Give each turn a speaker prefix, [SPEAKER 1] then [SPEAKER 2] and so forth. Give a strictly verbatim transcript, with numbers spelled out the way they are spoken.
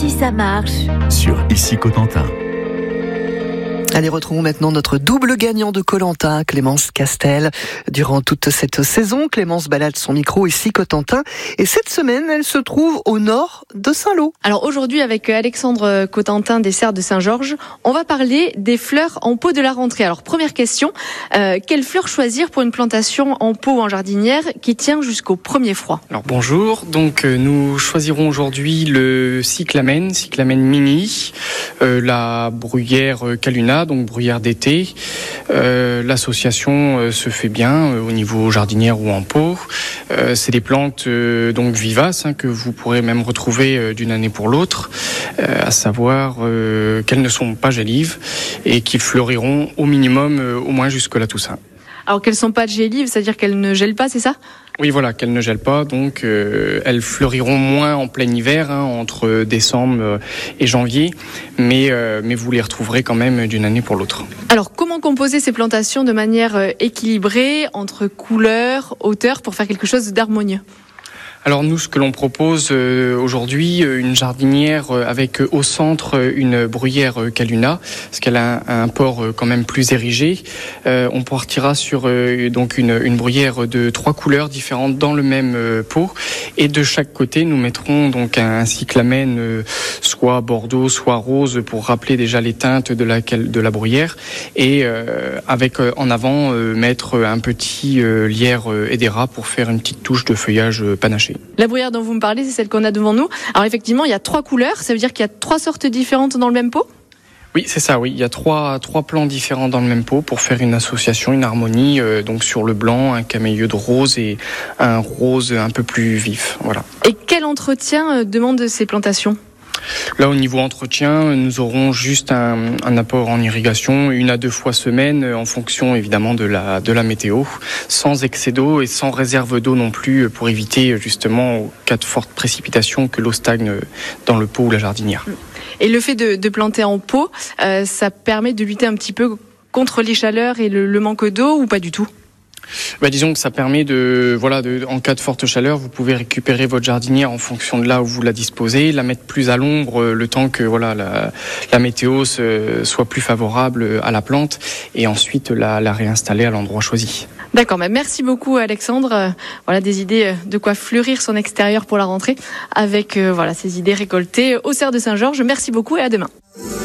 [SPEAKER 1] si ça marche
[SPEAKER 2] sur Ici Cotentin.
[SPEAKER 3] Allez, retrouvons maintenant notre double gagnant de Koh-Lanta, Clémence Castel. Durant toute cette saison, Clémence balade son micro ici Cotentin. Et cette semaine, elle se trouve au nord de Saint-Lô.
[SPEAKER 4] Alors aujourd'hui, avec Alexandre Cotentin des Serres de Saint-Georges, on va parler des fleurs en pot de la rentrée. Alors première question, euh, quelles fleurs choisir pour une plantation en pot ou en jardinière qui tient jusqu'au premier froid?
[SPEAKER 5] Alors bonjour, donc euh, nous choisirons aujourd'hui le cyclamen, cyclamen mini, euh, la bruyère Calluna, donc bruyère d'été. Euh, l'association euh, se fait bien euh, au niveau jardinière ou en pot. Euh, c'est des plantes euh, donc vivaces hein, que vous pourrez même retrouver euh, d'une année pour l'autre, euh, à savoir euh, qu'elles ne sont pas gélives et qui fleuriront au minimum euh, au moins jusque la Toussaint.
[SPEAKER 4] Alors qu'elles sont pas gélives, c'est-à-dire qu'elles ne gèlent pas, c'est ça?
[SPEAKER 5] Oui, voilà, qu'elles ne gèlent pas, donc euh, elles fleuriront moins en plein hiver, hein, entre décembre et janvier, mais, euh, mais vous les retrouverez quand même d'une année pour l'autre.
[SPEAKER 4] Alors, comment composer ces plantations de manière équilibrée entre couleurs, hauteur, pour faire quelque chose d'harmonieux?
[SPEAKER 5] Alors nous, ce que l'on propose euh, aujourd'hui, une jardinière avec euh, au centre une bruyère euh, Calluna, parce qu'elle a un, un port euh, quand même plus érigé. Euh, on partira sur euh, donc une, une bruyère de trois couleurs différentes dans le même euh, pot, et de chaque côté, nous mettrons donc un, un cyclamen, euh, soit bordeaux, soit rose, pour rappeler déjà les teintes de la de la bruyère, et euh, avec euh, en avant euh, mettre un petit euh, lierre euh, Hedera pour faire une petite touche de feuillage euh, panaché.
[SPEAKER 4] La bruyère dont vous me parlez, c'est celle qu'on a devant nous. Alors effectivement, il y a trois couleurs, ça veut dire qu'il y a trois sortes différentes dans le même pot?
[SPEAKER 5] Oui, c'est ça, oui. Il y a trois, trois plants différents dans le même pot pour faire une association, une harmonie, euh, donc sur le blanc, un camélieu de rose et un rose un peu plus vif. Voilà.
[SPEAKER 4] Et quel entretien euh, demandent ces plantations ?
[SPEAKER 5] Là, au niveau entretien, nous aurons juste un, un apport en irrigation, une à deux fois semaine, en fonction évidemment de la, de la météo, sans excès d'eau et sans réserve d'eau non plus, pour éviter justement, au cas de forte précipitation, que l'eau stagne dans le pot ou la jardinière.
[SPEAKER 4] Et le fait de, de planter en pot, euh, ça permet de lutter un petit peu contre les chaleurs et le, le manque d'eau, ou pas du tout ?
[SPEAKER 5] Bah, disons que ça permet de, voilà, de, en cas de forte chaleur, vous pouvez récupérer votre jardinière en fonction de là où vous la disposez, la mettre plus à l'ombre le temps que voilà la, la météo se, soit plus favorable à la plante, et ensuite la, la réinstaller à l'endroit choisi.
[SPEAKER 4] D'accord, bah merci beaucoup Alexandre. Euh, voilà des idées de quoi fleurir son extérieur pour la rentrée avec euh, voilà ces idées récoltées aux Serres de Saint-Georges. Merci beaucoup et à demain.